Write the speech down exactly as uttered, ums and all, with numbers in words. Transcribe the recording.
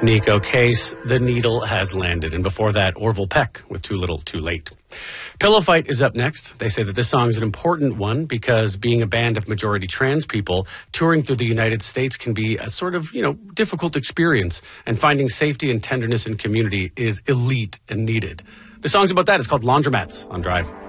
Nico Case, The Needle Has Landed. And before that, Orville Peck with Too Little, Too Late. Pillow Fight is up next. They say that this song is an important one because being a band of majority trans people, touring through the United States can be a sort of, you know, difficult experience. And finding safety and tenderness in community is elite and needed. The song's about that. It's called Laundromats on Drive.